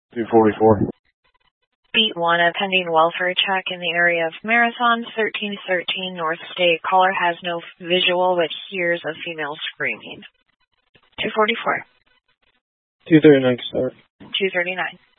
244. Beat 1, a pending welfare check in the area of Marathon, 1313 North State. Caller has no visual but hears a female screaming. 244. 239, sorry. 239.